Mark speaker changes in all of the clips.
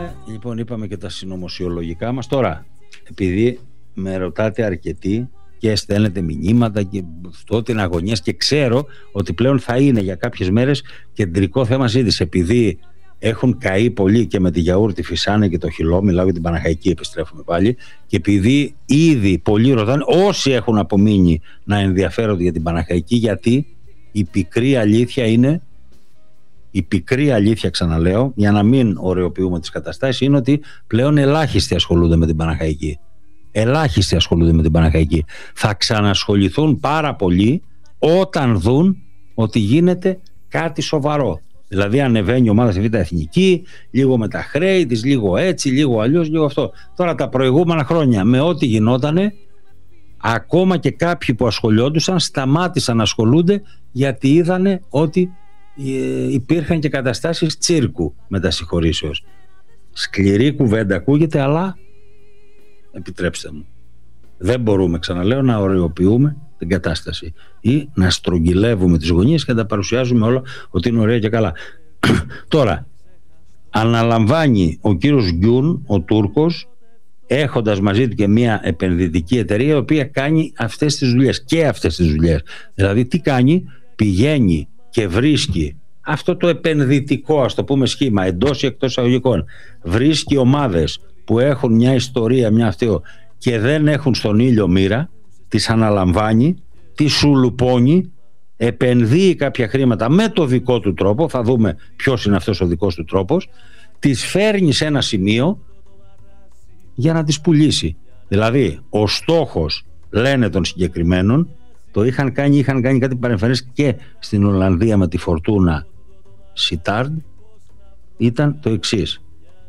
Speaker 1: Λοιπόν, είπαμε και τα συνωμοσιολογικά μας. Τώρα, επειδή με ρωτάτε αρκετοί και στέλνετε μηνύματα και αυτό, την αγωνίες, και ξέρω ότι πλέον θα είναι για κάποιες μέρες κεντρικό θέμα ζήτηση, επειδή έχουν καεί πολύ και με τη γιαούρτι φυσάνε και το χυλό, μιλάω για την Παναχαϊκή, επιστρέφουμε πάλι, και επειδή ήδη πολλοί ρωτάνε, όσοι έχουν απομείνει, να ενδιαφέρονται για την Παναχαϊκή, γιατί η πικρή αλήθεια είναι, η πικρή αλήθεια, ξαναλέω, για να μην ωρεοποιούμε τις καταστάσεις, είναι ότι πλέον ελάχιστοι ασχολούνται με την Παναχαϊκή. Ελάχιστοι ασχολούνται με την Παναχαϊκή. Θα ξανασχοληθούν πάρα πολύ όταν δουν ότι γίνεται κάτι σοβαρό. Δηλαδή ανεβαίνει η ομάδα στη Β' Εθνική, λίγο με τα χρέη της, λίγο έτσι, λίγο αλλιώς, λίγο αυτό. Τώρα τα προηγούμενα χρόνια με ό,τι γινότανε, ακόμα και κάποιοι που ασχολιόντουσαν σταμάτησαν να ασχολούνται, γιατί είδανε ότι υπήρχαν και καταστάσεις τσίρκου μετασυγχωρήσεως. Σκληρή κουβέντα ακούγεται, αλλά επιτρέψτε μου, δεν μπορούμε, ξαναλέω, να ωρεοποιούμε την κατάσταση ή να στρογγυλεύουμε τις γωνίες και να τα παρουσιάζουμε όλα ότι είναι ωραία και καλά. Τώρα, αναλαμβάνει ο κύριος Γκιούν, ο Τούρκος, έχοντας μαζί του και μια επενδυτική εταιρεία, η οποία κάνει αυτές τις δουλειές και αυτές τις δουλειές. Δηλαδή τι κάνει? Πηγαίνει και βρίσκει αυτό το επενδυτικό, ας το πούμε, σχήμα εντός ή εκτός εισαγωγικών, βρίσκει ομάδες που έχουν μια ιστορία, μια αυτό, και δεν έχουν στον ήλιο μοίρα, τις αναλαμβάνει, τις σουλουπώνει, επενδύει κάποια χρήματα με το δικό του τρόπο, θα δούμε ποιος είναι αυτός ο δικός του τρόπος, τις φέρνει σε ένα σημείο για να τις πουλήσει. Δηλαδή ο στόχος, λένε, των συγκεκριμένων, το είχαν κάνει κάτι παρεμφανές και στην Ολλανδία με τη Φορτούνα Σιτάρντ, ήταν το εξής: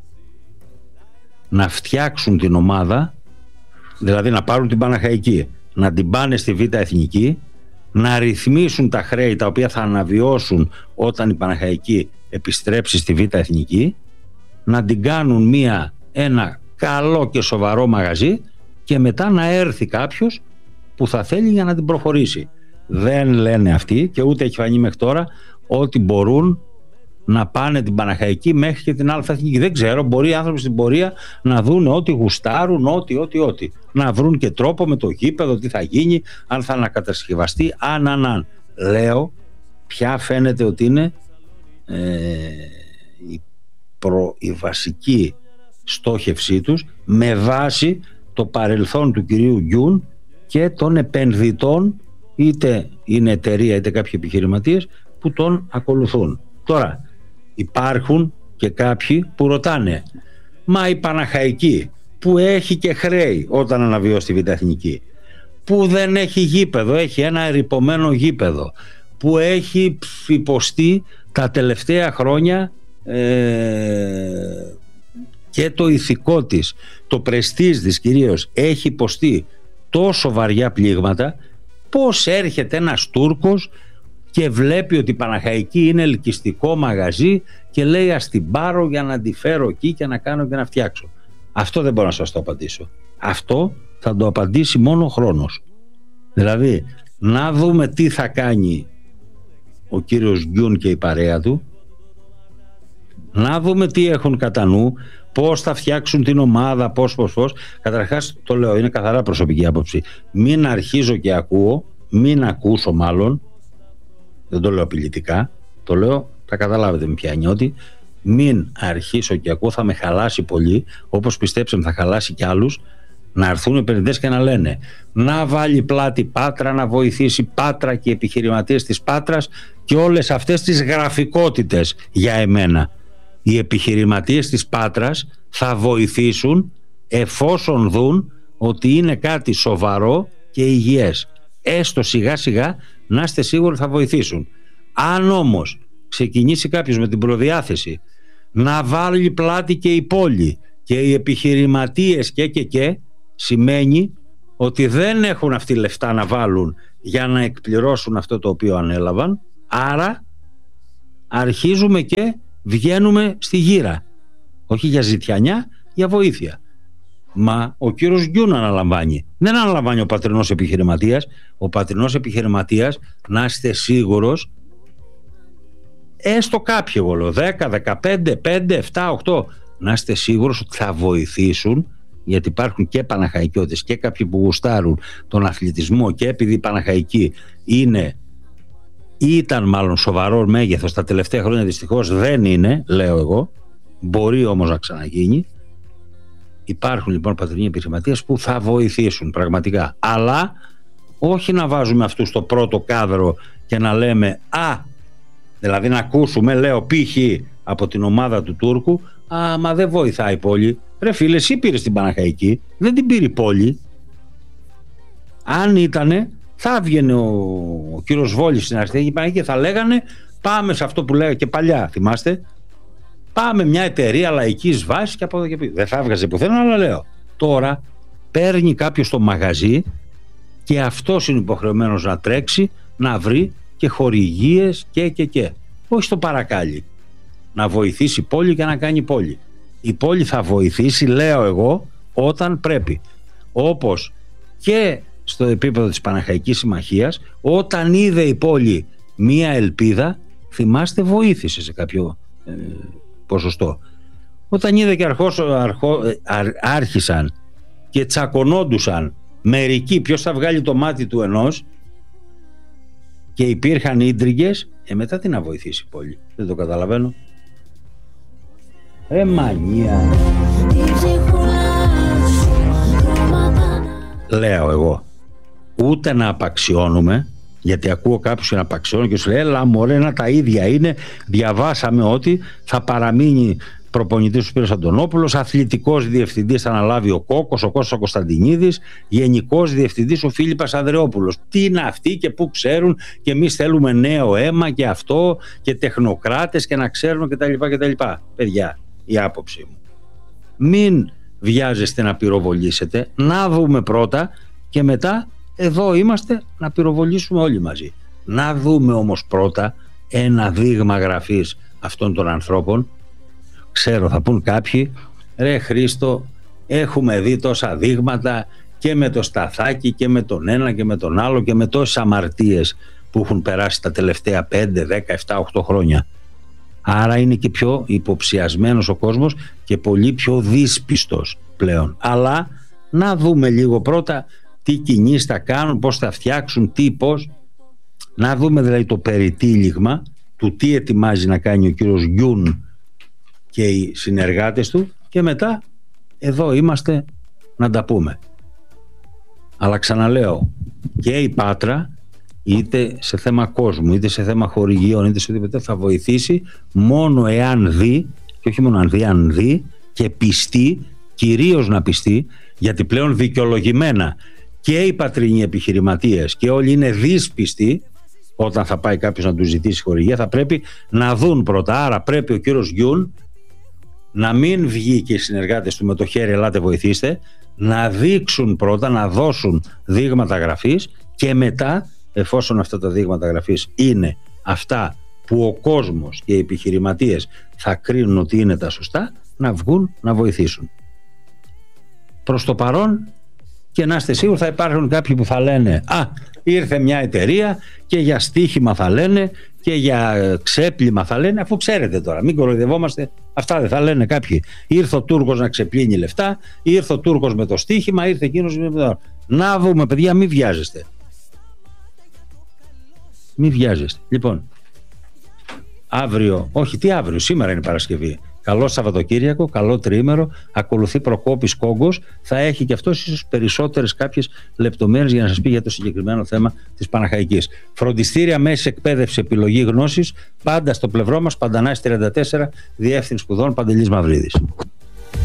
Speaker 1: να φτιάξουν την ομάδα, δηλαδή να πάρουν την Παναχαϊκή, να την πάνε στη Β' Εθνική, να ρυθμίσουν τα χρέη τα οποία θα αναβιώσουν όταν η Παναχαϊκή επιστρέψει στη Β' Εθνική, να την κάνουν ένα καλό και σοβαρό μαγαζί, και μετά να έρθει κάποιος που θα θέλει για να την προχωρήσει. Δεν λένε αυτοί, και ούτε έχει φανεί μέχρι τώρα, ότι μπορούν να πάνε την Παναχαϊκή μέχρι και την Α' Εθνική. Δεν ξέρω, μπορεί οι άνθρωποι στην πορεία να δουν ό,τι γουστάρουν, ό,τι. Να βρουν και τρόπο με το γήπεδο, τι θα γίνει, αν θα ανακατασκευαστεί, αν. Λέω, ποια φαίνεται ότι είναι η βασική στόχευσή τους, με βάση το παρελθόν του κυρίου Γκιούν και των επενδυτών, είτε είναι εταιρεία είτε κάποιοι επιχειρηματίες που τον ακολουθούν. Τώρα υπάρχουν και κάποιοι που ρωτάνε, μα η Παναχαϊκή που έχει και χρέη όταν αναβιώσει τη Β' Εθνική, που δεν έχει γήπεδο, έχει ένα ερειπωμένο γήπεδο, που έχει υποστεί τα τελευταία χρόνια και το ηθικό της, το πρεστίζ της κυρίως, έχει υποστεί τόσο βαριά πλήγματα, πώς έρχεται ένας Τούρκος και βλέπει ότι η Παναχαϊκή είναι ελκυστικό μαγαζί και λέει, ας την πάρω για να τη φέρω εκεί και να κάνω και να φτιάξω? Αυτό δεν μπορώ να σας το απαντήσω. Αυτό θα το απαντήσει μόνο ο χρόνος. Δηλαδή να δούμε τι θα κάνει ο κύριος Γκιούν και η παρέα του, να δούμε τι έχουν κατά νου, πώς θα φτιάξουν την ομάδα, πώς. Καταρχάς, το λέω, είναι καθαρά προσωπική άποψη, μην αρχίζω και ακούω, μην ακούσω μάλλον, δεν το λέω απειλητικά, το λέω, θα καταλάβετε με ποια νιώτη, μην αρχίσω και ακούω, θα με χαλάσει πολύ, όπως πιστέψτε θα χαλάσει κι άλλους, να έρθουν οι επενδυτές και να λένε, να βάλει πλάτη Πάτρα, να βοηθήσει Πάτρα και οι επιχειρηματίες της Πάτρας και όλες αυτές τις γραφικότητες. Για εμένα οι επιχειρηματίες της Πάτρας θα βοηθήσουν εφόσον δουν ότι είναι κάτι σοβαρό και υγιές. Έστω σιγά σιγά, να είστε σίγουροι θα βοηθήσουν. Αν όμως ξεκινήσει κάποιος με την προδιάθεση να βάλει πλάτη και η πόλη και οι επιχειρηματίες και σημαίνει ότι δεν έχουν αυτοί λεφτά να βάλουν για να εκπληρώσουν αυτό το οποίο ανέλαβαν, άρα αρχίζουμε και βγαίνουμε στη γύρα, όχι για ζητιανιά, για βοήθεια. Μα ο κύριος Γκιούν αναλαμβάνει, δεν αναλαμβάνει ο πατρινός επιχειρηματίας. Ο πατρινός επιχειρηματίας, να είστε σίγουρος, έστω κάποιοι, εγώ λέω 10, 15, 5, 7, 8, να είστε σίγουρος ότι θα βοηθήσουν, γιατί υπάρχουν και Παναχαϊκιώτες και κάποιοι που γουστάρουν τον αθλητισμό, και επειδή οι Παναχαϊκοί ήταν μάλλον σοβαρό μέγεθος τα τελευταία χρόνια, δυστυχώς δεν είναι, λέω εγώ, μπορεί όμως να ξαναγίνει. Υπάρχουν λοιπόν πατρινοί επιχειρηματίες που θα βοηθήσουν πραγματικά, αλλά όχι να βάζουμε αυτούς στο πρώτο κάδρο και να λέμε δηλαδή να ακούσουμε, λέω π.χ. από την ομάδα του Τούρκου, μα δεν βοηθάει η πόλη. Ρε φίλε, εσύ πήρες την Παναχαϊκή, δεν την πήρε η πόλη. Αν ήτανε, θα έβγαινε ο κύριος Βόλης στην Αριστεχνική Παναχαϊκή και θα λέγανε, πάμε σε αυτό που λέγανε και παλιά, θυμάστε, πάμε μια εταιρεία λαϊκής βάσης και από εδώ και πίσω. Δεν θα έβγαζε πουθενά, αλλά λέω. Τώρα παίρνει κάποιος το μαγαζί και αυτός είναι υποχρεωμένος να τρέξει, να βρει και χορηγίες και. Όχι στο παρακάλι. Να βοηθήσει η πόλη και να κάνει πόλη. Η πόλη θα βοηθήσει, λέω εγώ, όταν πρέπει. Όπως και στο επίπεδο της Παναχαϊκής Συμμαχίας, όταν είδε η πόλη μία ελπίδα, θυμάστε, βοήθησε σε κάποιο ποσοστό. Όταν είδε και άρχισαν και τσακωνόντουσαν μερικοί ποιος θα βγάλει το μάτι του ενός και υπήρχαν ίντριγκες, μετά τι να βοηθήσει η πόλη? Δεν το καταλαβαίνω. Μανία. Λέω εγώ, ούτε να απαξιώνουμε, γιατί ακούω κάποιους να απαξιώνουν και σου λέει έλα μωρέ, να τα ίδια είναι, διαβάσαμε ότι θα παραμείνει προπονητής ο Σπύρος Αντωνόπουλος, αθλητικός διευθυντής θα αναλάβει ο Κόκκος, ο Κώστας Κωνσταντινίδης, γενικός διευθυντής ο Φίλιππας Ανδρεόπουλος. Τι είναι αυτοί και πού ξέρουν, και εμείς θέλουμε νέο αίμα και αυτό και τεχνοκράτες και να ξέρουν κτλ. Παιδιά, η άποψή μου, μην βιάζεστε να πυροβολήσετε, να δούμε πρώτα και μετά εδώ είμαστε να πυροβολήσουμε όλοι μαζί. Να δούμε όμως πρώτα ένα δείγμα γραφής αυτών των ανθρώπων. Ξέρω, θα πούν κάποιοι, ρε Χρήστο, έχουμε δει τόσα δείγματα και με το Σταθάκη και με τον ένα και με τον άλλο και με τόσες αμαρτίες που έχουν περάσει τα τελευταία 5, 10, 7, 8 χρόνια. Άρα είναι και πιο υποψιασμένος ο κόσμος και πολύ πιο δύσπιστος πλέον. Αλλά να δούμε λίγο πρώτα τι κινήσεις θα κάνουν, πώς θα φτιάξουν, πώς. Να δούμε δηλαδή το περιτύλιγμα του τι ετοιμάζει να κάνει ο κύριος Γιούν και οι συνεργάτες του και μετά εδώ είμαστε να τα πούμε. Αλλά ξαναλέω, και η Πάτρα, είτε σε θέμα κόσμου, είτε σε θέμα χορηγιών, είτε σε οτιδήποτε, θα βοηθήσει μόνο εάν δει, και όχι μόνο αν δει και πιστεί, κυρίως να πιστεί, γιατί πλέον δικαιολογημένα και οι πατρινοί επιχειρηματίες και όλοι είναι δύσπιστοι. Όταν θα πάει κάποιος να του ζητήσει χορηγία, θα πρέπει να δουν πρώτα. Άρα πρέπει ο κύριος Γιούν να μην βγει και οι συνεργάτες του με το χέρι ελάτε βοηθήστε, να δείξουν πρώτα, να δώσουν δείγματα γραφής και μετά, εφόσον αυτά τα δείγματα γραφής είναι αυτά που ο κόσμος και οι επιχειρηματίες θα κρίνουν ότι είναι τα σωστά, να βγουν να βοηθήσουν. Προς το παρόν, και να είστε σίγουροι, θα υπάρχουν κάποιοι που θα λένε ήρθε μια εταιρεία και για στοίχημα θα λένε και για ξέπλυμα θα λένε, αφού ξέρετε τώρα, μην κοροϊδευόμαστε, αυτά δεν θα λένε κάποιοι. Ήρθε ο Τούρκος να ξεπλύνει λεφτά, ήρθε ο Τούρκος με το στοίχημα, ήρθε εκείνος με το... Να δούμε, παιδιά, μην βιάζεστε. Μην βιάζεστε. Λοιπόν, αύριο, όχι τι αύριο, σήμερα είναι Παρασκευή. Καλό Σαββατοκύριακο, καλό τριήμερο. Ακολουθεί Προκόπης Κόγκος. Θα έχει και αυτός ίσως περισσότερες κάποιες λεπτομέρειες για να σας πει για το συγκεκριμένο θέμα της Παναχαϊκής. Φροντιστήρια μέσης εκπαίδευση, επιλογή γνώσης, πάντα στο πλευρό μας, Παντανάς 34, Διεύθυνση Σπουδών Παντελής Μαυρίδης.